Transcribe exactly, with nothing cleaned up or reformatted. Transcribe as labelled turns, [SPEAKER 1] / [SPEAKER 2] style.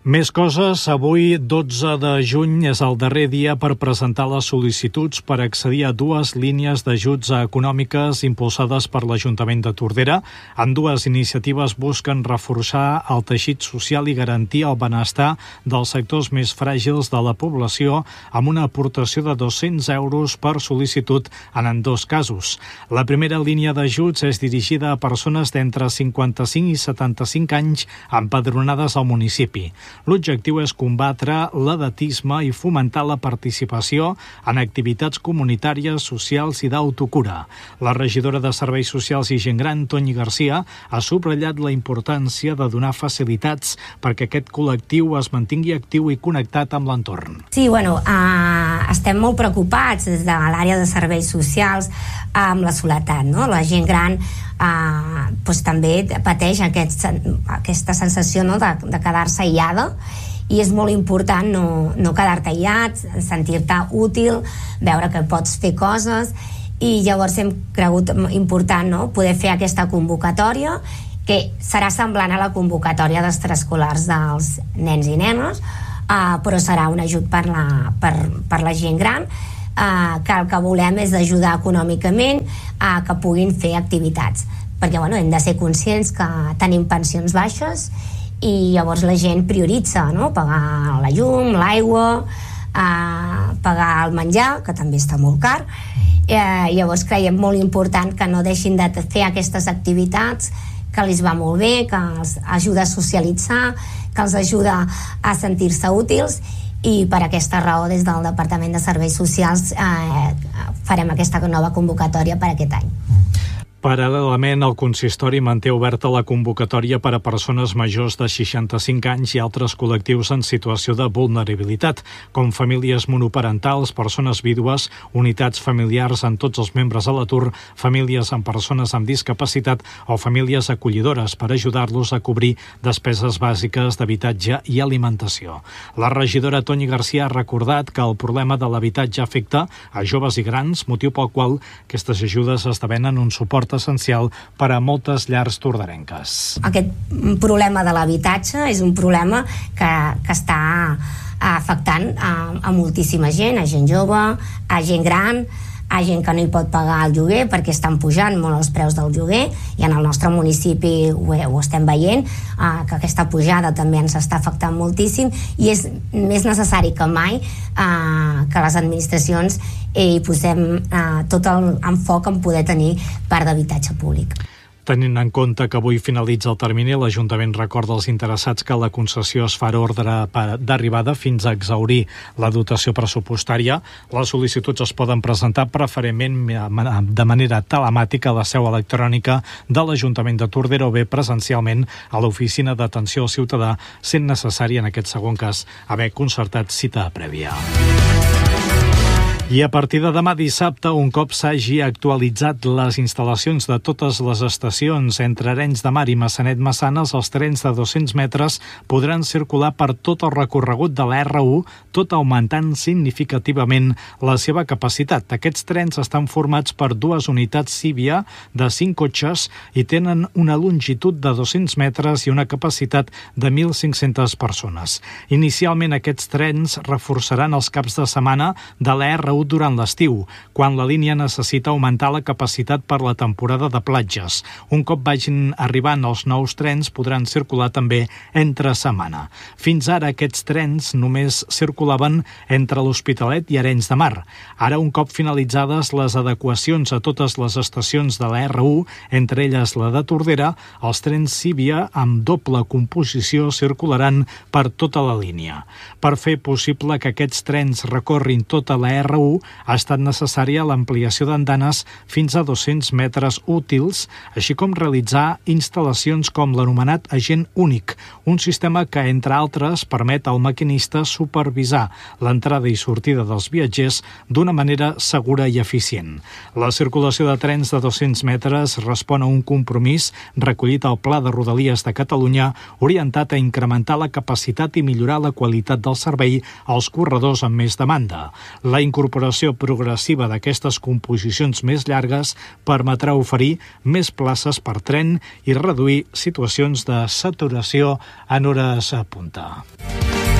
[SPEAKER 1] Més coses. Avui, dotze de juny, és el darrer dia per presentar les sol·licituds per accedir a dues línies d'ajuts econòmiques impulsades per l'Ajuntament de Tordera. Ambdues iniciatives busquen reforçar el teixit social i garantir el benestar dels sectors més fràgils de la població amb una aportació de dos-cents euros per sol·licitud en ambdós casos. La primera línia d'ajuts és dirigida a persones d'entre cinquanta-cinc i setanta-cinc anys empadronades al municipi. L'objectiu és combatre l'edatisme i fomentar la participació en activitats comunitàries, socials i d'autocura. La regidora de Serveis Socials i Gent Gran, Toni Garcia, ha subratllat la importància de donar facilitats perquè aquest col·lectiu es mantingui actiu i connectat amb l'entorn.
[SPEAKER 2] Sí, bueno, uh, estem molt preocupats des de l'àrea de serveis socials amb la soledat, no? La gent gran Uh, doncs també pateix aquest, aquesta sensació, no, de, de quedar-se aïllada, i és molt important no, no quedar-te aïllat, sentir-te útil, veure que pots fer coses, i llavors hem cregut important, no, poder fer aquesta convocatòria que serà semblant a la convocatòria dels extraescolars dels nens i nenes, uh, però serà un ajut per la, per, per la gent gran, Uh, que el que volem és ajudar econòmicament a uh, que puguin fer activitats, perquè bueno, hem de ser conscients que tenim pensions baixes i llavors la gent prioritza, no? Pagar la llum, l'aigua, uh, pagar el menjar, que també està molt car. Uh, llavors creiem molt important que no deixin de fer aquestes activitats, que els va molt bé, que els ajuda a socialitzar, que els ajuda a sentir-se útils, i per aquesta raó des del Departament de Serveis Socials eh, farem aquesta nova convocatòria per aquest any.
[SPEAKER 1] Paral·lelament, el consistori manté oberta la convocatòria per a persones majors de seixanta-cinc anys i altres col·lectius en situació de vulnerabilitat, com famílies monoparentals, persones vídues, unitats familiars amb tots els membres a l'atur, famílies amb persones amb discapacitat o famílies acollidores, per ajudar-los a cobrir despeses bàsiques d'habitatge i alimentació. La regidora Toni Garcia ha recordat que el problema de l'habitatge afecta a joves i grans, motiu pel qual aquestes ajudes esdevenen un suport essencial per a moltes llars tordarenques.
[SPEAKER 2] Aquest problema de l'habitatge és un problema que, que està afectant a, a moltíssima gent, a gent jove, a gent gran, a gent que no hi pot pagar el lloguer perquè estan pujant molt els preus del lloguer, i en el nostre municipi ho, ho estem veient, eh, que aquesta pujada també ens està afectant moltíssim, i és més necessari que mai eh, que les administracions hi posem eh, tot l'enfoc en poder tenir part d'habitatge públic.
[SPEAKER 1] Tenint en compte que avui finalitza el termini, l'Ajuntament recorda als interessats que la concessió es farà ordre d'arribada fins a exhaurir la dotació pressupostària. Les sol·licituds es poden presentar preferentment de manera telemàtica a la seu electrònica de l'Ajuntament de Tordera o bé presencialment a l'oficina d'atenció al ciutadà, sent necessari en aquest segon cas haver concertat cita prèvia. I a partir de demà dissabte, un cop s'hagi actualitzat les instal·lacions de totes les estacions entre Arenys de Mar i Maçanet-Massanes, els trens de dos-cents metres podran circular per tot el recorregut de la erre u, tot augmentant significativament la seva capacitat. Aquests trens estan formats per dues unitats Cívia de cinc cotxes i tenen una longitud de dos-cents metres i una capacitat de mil cinc-centes persones. Inicialment, aquests trens reforçaran els caps de setmana de la erre u durant l'estiu, quan la línia necessita augmentar la capacitat per la temporada de platges. Un cop vagin arribant els nous trens, podran circular també entre setmana. Fins ara aquests trens només circulaven entre l'Hospitalet i Arenys de Mar. Ara, un cop finalitzades les adequacions a totes les estacions de la erre u, entre elles la de Tordera, els trens Cívia amb doble composició circularan per tota la línia. Per fer possible que aquests trens recorrin tota la erre u, ha estat necessària l'ampliació d'andanes fins a dos-cents metres útils, així com realitzar instal·lacions com l'anomenat agent únic, un sistema que, entre altres, permet al maquinista supervisar l'entrada i sortida dels viatgers d'una manera segura i eficient. La circulació de trens de dos-cents metres respon a un compromís recollit al Pla de Rodalies de Catalunya orientat a incrementar la capacitat i millorar la qualitat del servei als corredors amb més demanda. La incorporació incorporació progressiva d'aquestes composicions més llargues permetrà oferir més places per tren i reduir situacions de saturació en hores a punta.